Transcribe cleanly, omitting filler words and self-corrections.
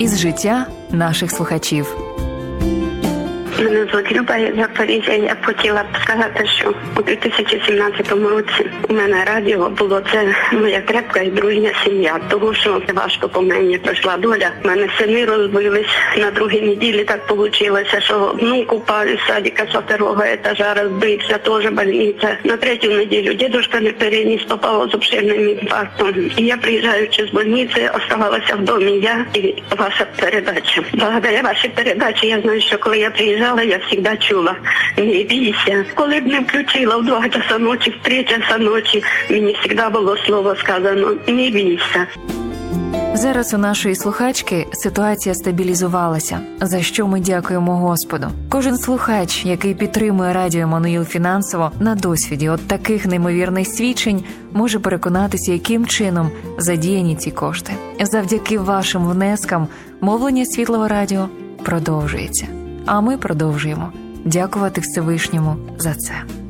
із життя наших слухачів. Мене звуть Люба, я з Запоріжжя. Я б хотіла б сказати, що у 2017 році у мене радіо було, це моя крепка і дружня сім'я. Тому що важко по мені пройшла доля. У мене сини розбились на другій неділі, так вийшло, що внук упав із садика з 2-го етажа, розбився, теж больниця. На 3-ю неділю дідусь не переніс, попав з обширним інфарктом. І я, приїжджаючи з больниці, оставалася в домі я і ваша передача. Благодаря вашій передачі я знаю, що коли я приїжджала, я завжди чула: не бійся. Коли б не включила в 2 часа ночі, в 3 часа ночі, мені завжди було слово сказано: не бійся. Зараз у нашої слухачки ситуація стабілізувалася, за що ми дякуємо Господу. Кожен слухач, який підтримує Радіо Еммануїл фінансово, на досвіді от таких неймовірних свідчень може переконатися, яким чином задіяні ці кошти. Завдяки вашим внескам мовлення Світлого Радіо продовжується. А ми продовжуємо дякувати Всевишньому за це.